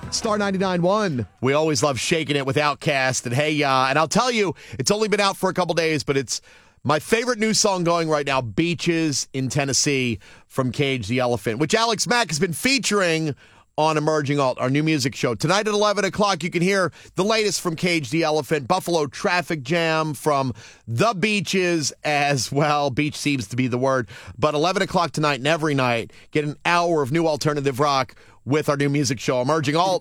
Star 99.1. We always love shaking it with Outkast. And hey, and I'll tell you, it's only been out for a couple days, but it's my favorite new song going right now, Beaches in Tennessee from Cage the Elephant, which Alex Mack has been featuring on Emerging Alt, our new music show. Tonight at 11 o'clock, you can hear the latest from Cage the Elephant, Buffalo Traffic Jam from The Beaches as well. Beach seems to be the word. But 11 o'clock tonight and every night, get an hour of new alternative rock with our new music show, Emerging Alt.